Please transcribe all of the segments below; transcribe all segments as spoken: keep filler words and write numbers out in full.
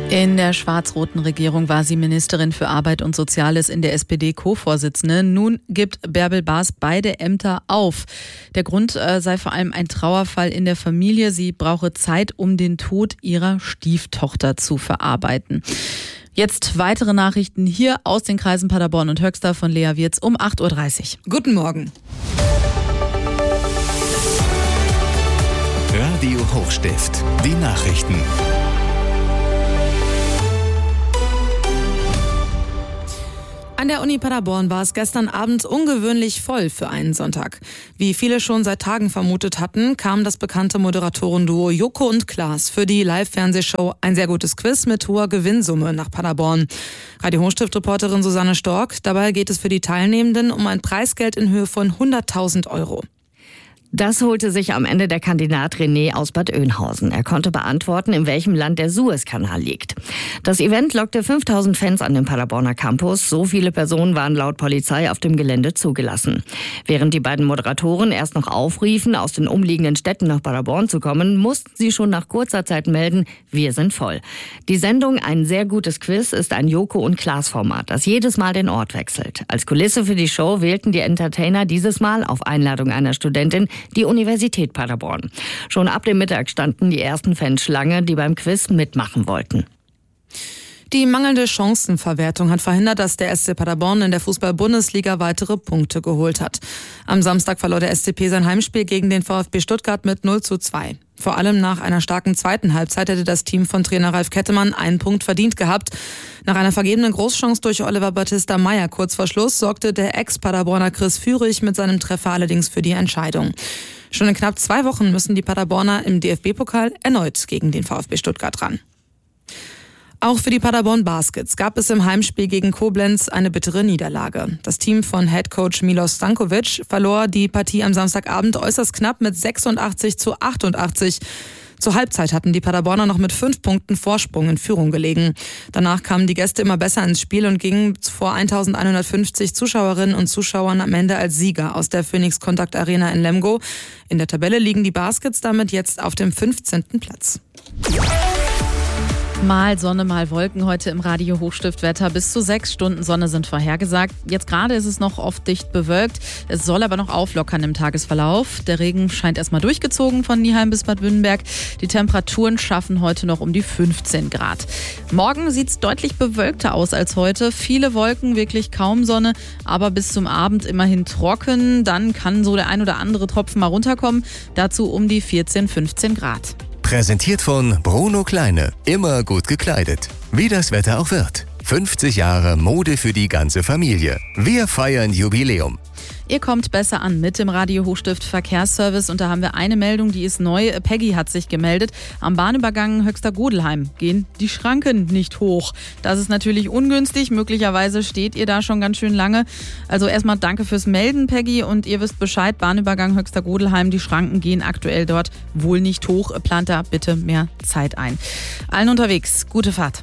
In der schwarz-roten Regierung war sie Ministerin für Arbeit und Soziales, in der S P D-Co-Vorsitzende. Nun gibt Bärbel Baas beide Ämter auf. Der Grund äh, sei vor allem ein Trauerfall in der Familie. Sie brauche Zeit, um den Tod ihrer Stieftochter zu verarbeiten. Jetzt weitere Nachrichten hier aus den Kreisen Paderborn und Höxter von Lea Wirz um acht Uhr dreißig. Guten Morgen. Radio Hochstift, die Nachrichten. An der Uni Paderborn war es gestern Abend ungewöhnlich voll für einen Sonntag. Wie viele schon seit Tagen vermutet hatten, kam das bekannte Moderatorenduo Joko und Klaas für die Live-Fernsehshow Ein sehr gutes Quiz mit hoher Gewinnsumme nach Paderborn. Radio Hochstift-Reporterin Susanne Stork, dabei geht es für die Teilnehmenden um ein Preisgeld in Höhe von hunderttausend Euro. Das holte sich am Ende der Kandidat René aus Bad Oeynhausen. Er konnte beantworten, in welchem Land der Suezkanal liegt. Das Event lockte fünftausend Fans an den Paderborner Campus. So viele Personen waren laut Polizei auf dem Gelände zugelassen. Während die beiden Moderatoren erst noch aufriefen, aus den umliegenden Städten nach Paderborn zu kommen, mussten sie schon nach kurzer Zeit melden, wir sind voll. Die Sendung Ein sehr gutes Quiz ist ein Joko- und Klaas-Format, das jedes Mal den Ort wechselt. Als Kulisse für die Show wählten die Entertainer dieses Mal auf Einladung einer Studentin die Universität Paderborn. Schon ab dem Mittag standen die ersten Fans Schlange, die beim Quiz mitmachen wollten. Die mangelnde Chancenverwertung hat verhindert, dass der S C Paderborn in der Fußball-Bundesliga weitere Punkte geholt hat. Am Samstag verlor der S C P sein Heimspiel gegen den VfB Stuttgart mit null zu zwei. Vor allem nach einer starken zweiten Halbzeit hätte das Team von Trainer Ralf Kettemann einen Punkt verdient gehabt. Nach einer vergebenen Großchance durch Oliver Battista Meyer kurz vor Schluss sorgte der Ex-Paderborner Chris Führig mit seinem Treffer allerdings für die Entscheidung. Schon in knapp zwei Wochen müssen die Paderborner im D F B-Pokal erneut gegen den VfB Stuttgart ran. Auch für die Paderborn Baskets gab es im Heimspiel gegen Koblenz eine bittere Niederlage. Das Team von Headcoach Milos Stankovic verlor die Partie am Samstagabend äußerst knapp mit sechsundachtzig zu achtundachtzig. Zur Halbzeit hatten die Paderborner noch mit fünf Punkten Vorsprung in Führung gelegen. Danach kamen die Gäste immer besser ins Spiel und gingen vor eintausendeinhundertfünfzig Zuschauerinnen und Zuschauern am Ende als Sieger aus der Phoenix Contact Arena in Lemgo. In der Tabelle liegen die Baskets damit jetzt auf dem fünfzehnten Platz. Mal Sonne, mal Wolken heute im Radio Hochstiftwetter. Bis zu sechs Stunden Sonne sind vorhergesagt. Jetzt gerade ist es noch oft dicht bewölkt. Es soll aber noch auflockern im Tagesverlauf. Der Regen scheint erstmal durchgezogen von Nieheim bis Bad Wünnenberg. Die Temperaturen schaffen heute noch um die fünfzehn Grad. Morgen sieht es deutlich bewölkter aus als heute. Viele Wolken, wirklich kaum Sonne, aber bis zum Abend immerhin trocken. Dann kann so der ein oder andere Tropfen mal runterkommen. Dazu um die vierzehn, fünfzehn Grad. Präsentiert von Bruno Kleine. Immer gut gekleidet. Wie das Wetter auch wird. fünfzig Jahre Mode für die ganze Familie. Wir feiern Jubiläum. Ihr kommt besser an mit dem Radio Hochstift Verkehrsservice und da haben wir eine Meldung, die ist neu. Peggy hat sich gemeldet. Am Bahnübergang Höxter-Godelheim gehen die Schranken nicht hoch. Das ist natürlich ungünstig. Möglicherweise steht ihr da schon ganz schön lange. Also erstmal danke fürs Melden, Peggy. Und ihr wisst Bescheid, Bahnübergang Höxter-Godelheim, die Schranken gehen aktuell dort wohl nicht hoch. Plant da bitte mehr Zeit ein. Allen unterwegs, gute Fahrt.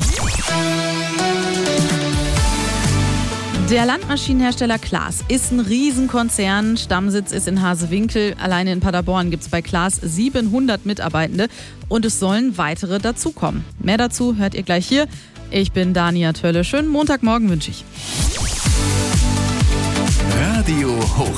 Der Landmaschinenhersteller Claas ist ein Riesenkonzern. Stammsitz ist in Hasewinkel. Alleine in Paderborn gibt es bei Claas siebenhundert Mitarbeitende und es sollen weitere dazukommen. Mehr dazu hört ihr gleich hier. Ich bin Dania Tölle. Schönen Montagmorgen wünsche ich. Radio Hoch.